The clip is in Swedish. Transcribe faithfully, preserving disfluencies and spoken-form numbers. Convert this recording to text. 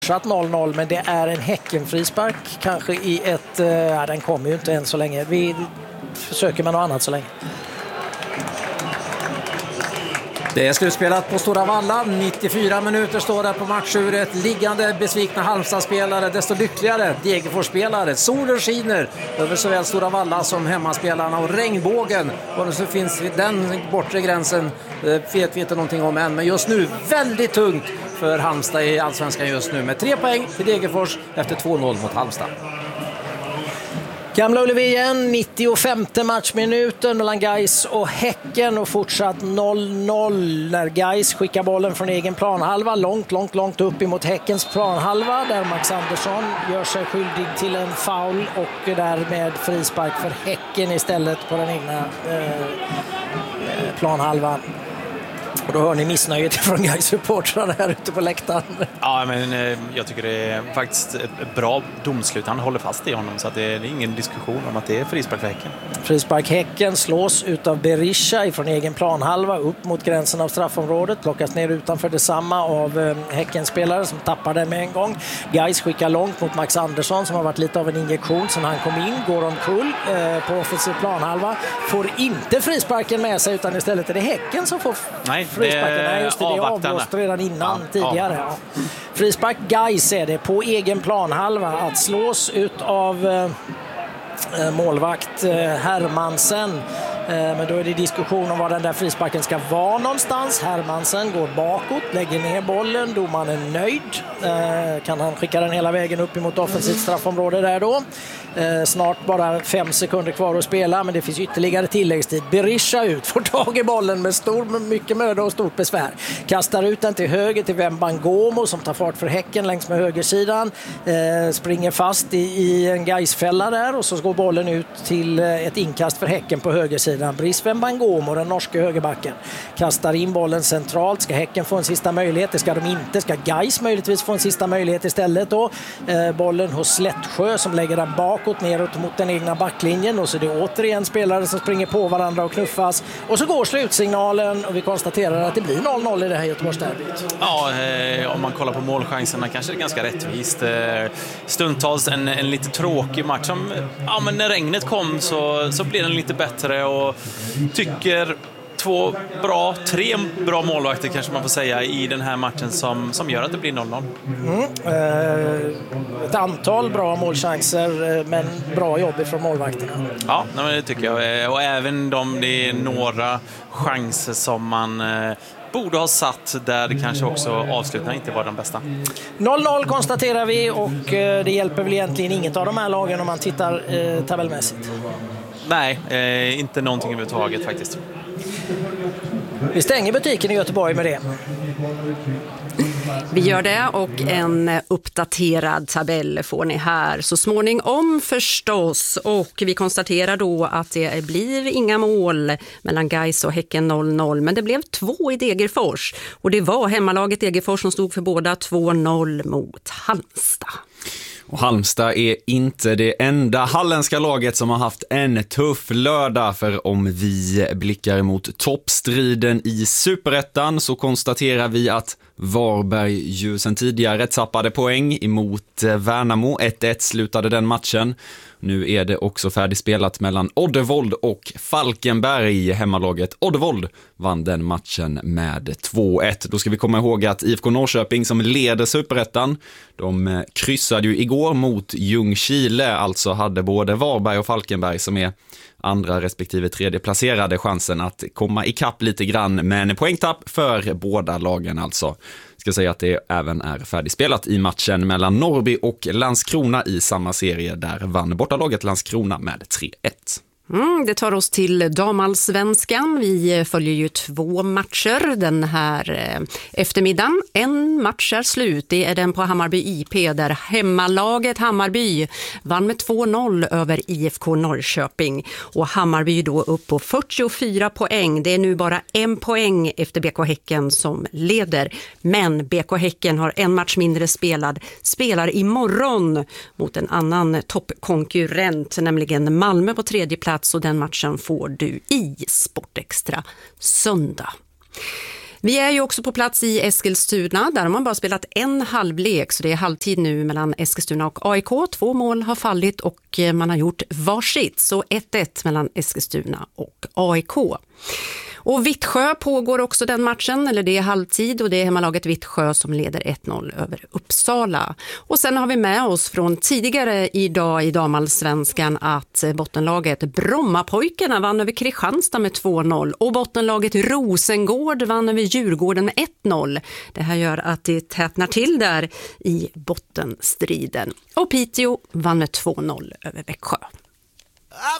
fortsatt noll noll, men det är en Häcken-frispark kanske i ett... Ja, den kommer ju inte än så länge. Vi försöker med något annat så länge. Det är slutspelat på Stora Valla. nittiofyra minuter står där på matchuret. Liggande besvikna Halmstad-spelare, desto lyckligare Degerfors-spelare. Solen skiner över såväl Stora Valla som hemmaspelarna, och regnbågen, och så finns den bortre gränsen, vet vi inte någonting om än, men just nu väldigt tungt för Halmstad i Allsvenskan just nu, med tre poäng till Degerfors efter två noll mot Halmstad. Gamla Ullevi igen, nittiofemte matchminuten mellan Gais och Häcken, och fortsatt noll noll när Gais skickar bollen från egen planhalva långt, långt, långt upp emot Häckens planhalva, där Max Andersson gör sig skyldig till en foul och därmed frispark för Häcken istället på den egna eh, planhalvan. Och då hör ni missnöjet från Gais-supportrarna här ute på läktaren. Ja, men eh, jag tycker det är faktiskt ett bra domslut. Han håller fast i honom, så att det är ingen diskussion om att det är frispark för Häcken. Frispark Häcken slås utav Berisha ifrån egen planhalva upp mot gränsen av straffområdet. Plockas ner utanför detsamma av eh, Häcken-spelare som tappar den med en gång. Gais skickar långt mot Max Andersson som har varit lite av en injektion sen han kom in. Går omkull eh, på offensiv planhalva. Får inte frisparken med sig, utan istället är det Häcken som får... Nej, frisparken. Nej, just det, det är avblåst redan innan ja, tidigare. Ja. Frispark Gais är det på egen planhalva att slås ut av eh, målvakt eh, Hermansen. Eh, men då är det diskussion om var den där frisparken ska vara någonstans. Hermansen går bakåt, lägger ner bollen. Domaren är nöjd. Eh, kan han skicka den hela vägen upp emot offensivt straffområde där då. Eh, snart bara fem sekunder kvar att spela, men det finns ytterligare tilläggstid. Berisha ut, får tag i bollen med stor, mycket möda och stort besvär. Kastar ut den till höger till Wembangomo som tar fart för Häcken längs med högersidan. Eh, springer fast i, i en Gaisfälla där, och så går bollen ut till eh, ett inkast för Häcken på högersidan. Brice Wembangomo, den norska högerbacken, kastar in bollen centralt. Ska Häcken få en sista möjlighet? Det ska de inte. Ska Gais möjligtvis få en sista möjlighet istället då? Eh, bollen hos Slättsjö som lägger den bak bakåt neråt mot den egna backlinjen, och så är det återigen spelare som springer på varandra och knuffas, och så går slutsignalen och vi konstaterar att det blir noll noll i det här Göteborgsderbyt. Ja, eh, om man kollar på målchanserna kanske det är ganska rättvist. Eh, stundtals en, en lite tråkig match som, ja, men när regnet kom så, så blir den lite bättre, och tycker två bra, tre bra målvakter kanske man får säga i den här matchen som, som gör att det blir noll noll. Mm, eh, ett antal bra målchanser, men bra jobb från målvakterna. Ja, men det tycker jag. Och även om det är några chanser som man eh, borde ha satt där kanske också avslutningen inte var den bästa. noll noll konstaterar vi, och eh, det hjälper väl egentligen inget av de här lagen om man tittar eh, tabellmässigt. Nej, eh, inte någonting överhuvudtaget faktiskt. Vi stänger butiken i Göteborg med det. Vi gör det, och en uppdaterad tabell får ni här så småningom förstås. Och vi konstaterar då att det blir inga mål mellan Gais och Häcken noll noll, men det blev två i Degerfors. Och det var hemmalaget Degerfors som stod för båda, två noll mot Halmstad. Och Halmstad är inte det enda halländska laget som har haft en tuff lördag, för om vi blickar mot toppstriden i Superettan så konstaterar vi att Varberg ju sen tidigare tappade poäng emot Värnamo. ett ett slutade den matchen. Nu är det också färdigspelat mellan Oddevold och Falkenberg. Hemmalaget Oddevold vann den matchen med två ett. Då ska vi komma ihåg att I F K Norrköping som leder Superettan, de kryssade ju igår mot Ljungskile. Alltså hade både Varberg och Falkenberg, som är andra respektive tredje placerade, chansen att komma ikapp lite grann, men poängtapp för båda lagen alltså. Ska säga att det även är färdigspelat i matchen mellan Norrby och Landskrona i samma serie. Där vann bortalaget Landskrona med tre ett. Mm, det tar oss till damallsvenskan. Vi följer ju två matcher den här eh, eftermiddagen. En match är slut. Det är den på Hammarby I P, där hemmalaget Hammarby vann med två noll över I F K Norrköping. Och Hammarby då upp på fyrtiofyra poäng. Det är nu bara en poäng efter B K Häcken som leder. Men B K Häcken har en match mindre spelad. Spelar imorgon mot en annan toppkonkurrent, nämligen Malmö på tredje plats. Och den matchen får du i Sportextra söndag. Vi är ju också på plats i Eskilstuna. Där har man bara spelat en halvlek, så det är halvtid nu mellan Eskilstuna och A I K. Två mål har fallit och man har gjort varsitt, så ett ett mellan Eskilstuna och A I K. Och Vittsjö pågår också den matchen, eller det är halvtid, och det är hemmalaget Vittsjö som leder ett noll över Uppsala. Och sen har vi med oss från tidigare idag i damallsvenskan att bottenlaget Brommapojkarna vann över Kristianstad med två noll och bottenlaget Rosengård vann över Djurgården med ett noll. Det här gör att det tätnar till där i bottenstriden. Och Piteå vann med två noll över Växjö.